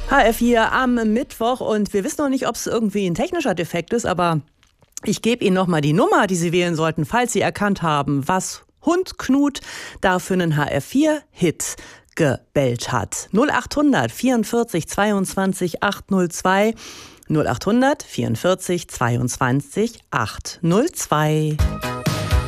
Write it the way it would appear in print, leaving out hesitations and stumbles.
HR4 am Mittwoch und wir wissen noch nicht, ob es irgendwie ein technischer Defekt ist, aber ich gebe Ihnen nochmal die Nummer, die Sie wählen sollten, falls Sie erkannt haben, was Hund Knut da für einen HR4-Hit gebellt hat. 0800 44 22 802 0800 44 22 802.